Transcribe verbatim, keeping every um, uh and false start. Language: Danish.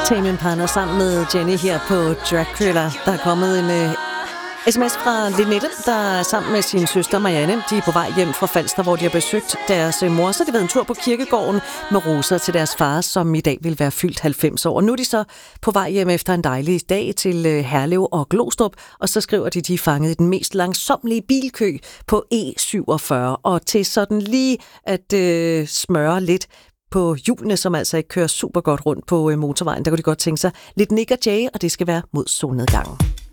Tame Impala sammen med Jenny her på Dragula. Der er kommet en uh, sms fra Linette, der er sammen med sin søster Marianne. De er på vej hjem fra Falster, hvor de har besøgt deres uh, mor. Så de har været en tur på kirkegården med roser til deres far, som i dag vil være fyldt halvfems år. Og nu er de så på vej hjem efter en dejlig dag til uh, Herlev og Glostrup. Og så skriver de, de er fanget i den mest langsommelige bilkø på E syvogfyrre. Og til sådan lige at uh, smøre lidt på hjulene, som altså ikke kører super godt rundt på motorvejen, der kunne de godt tænke sig lidt Nick og Jay, og det skal være mod solnedgangen.